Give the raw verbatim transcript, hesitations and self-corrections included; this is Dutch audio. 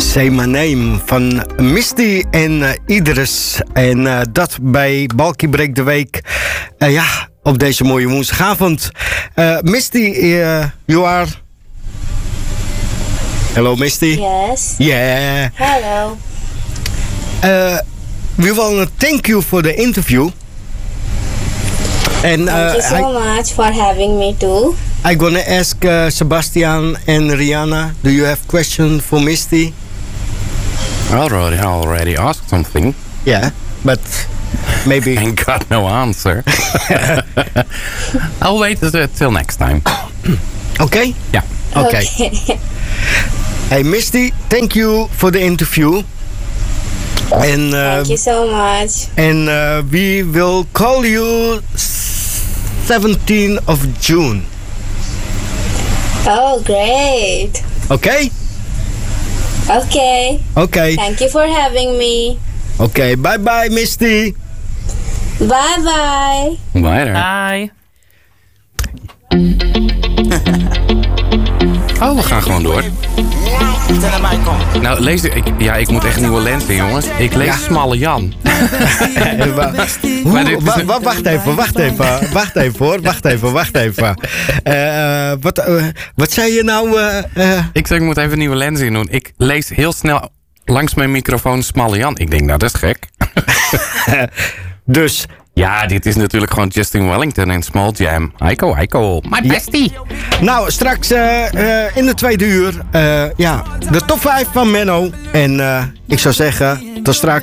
Say My Name van Misty en uh, Idris. En uh, dat bij Balkie Break de Week. Uh, ja, op deze mooie woensdagavond. Uh, Misty, uh, you are... Hello, Misty. Yes. Yeah. Hello. Uh, we want to thank you for the interview. And, uh, Thank you so I, much for having me too. I'm gonna ask uh, Sebastian and Rihanna, do you have questions for Misty? I already, I already asked something. Yeah, but maybe... And got no answer. I'll wait till next time. Okay? Yeah. Okay. Okay. Hey Misty, thank you for the interview. And, uh, Thank you so much. And uh, we will call you seventeenth of June. Oh, great. Okay? Okay. Okay. Thank you for having me. Okay, bye bye Misty. Bye bye. Bye there. Bye. Oh, we gaan gewoon door. Nou, lees ik, ja, ik moet echt nieuwe lenzen, jongens. Ik lees Ja. Smalle Jan. Wa- Hoe, wa- wa- wacht even, wacht even, wacht even hoor, wacht even, wacht even. Uh, wat, uh, wat zei je nou? Uh, uh, Ik zeg, ik moet even nieuwe lenzen in doen. Ik lees heel snel langs mijn microfoon Smalle Jan. Ik denk, nou, dat is gek. dus... Ja, dit is natuurlijk gewoon Justin Wellington en Small Jam. Aiko, Aiko. My bestie. Nou, straks uh, uh, in de tweede uur, uh, ja, de top vijf van Menno. En uh, ik zou zeggen, tot straks.